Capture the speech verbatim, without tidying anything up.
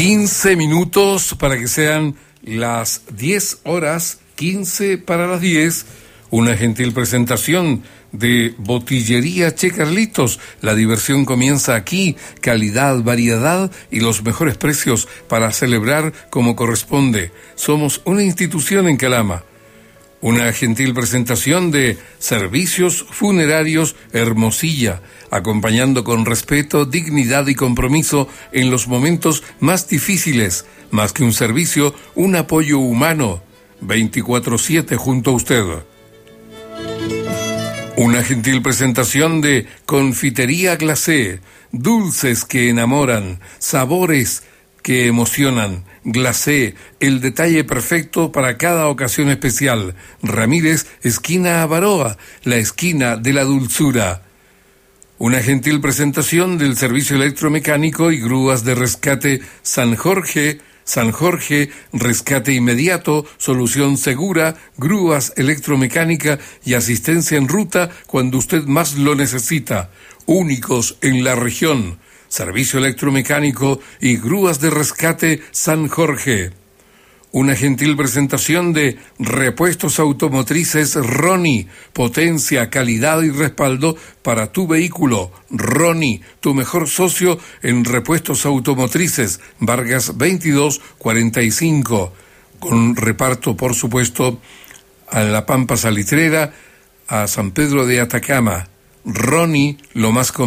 quince minutos para que sean las diez horas, quince para las diez. Una gentil presentación de Botillería Che Carlitos. La diversión comienza aquí. Calidad, variedad y los mejores precios para celebrar como corresponde. Somos una institución en Calama. Una gentil presentación de Servicios Funerarios Hermosilla, acompañando con respeto, dignidad y compromiso en los momentos más difíciles. Más que un servicio, un apoyo humano. veinticuatro siete junto a usted. Una gentil presentación de Confitería Glacé, dulces que enamoran, sabores que emocionan. Glacé, el detalle perfecto para cada ocasión especial. Ramírez, esquina Avaroa, la esquina de la dulzura. Una gentil presentación del Servicio Electromecánico y Grúas de Rescate San Jorge. San Jorge, rescate inmediato, solución segura, grúas, electromecánica y asistencia en ruta cuando usted más lo necesita. Únicos en la región. Servicio Electromecánico y Grúas de Rescate San Jorge. Una gentil presentación de Repuestos Automotrices Ronnie, potencia, calidad y respaldo para tu vehículo. Ronnie, tu mejor socio en repuestos automotrices, Vargas veintidós cuarenta y cinco, con reparto, por supuesto, a La Pampa Salitrera, a San Pedro de Atacama. Ronnie, lo más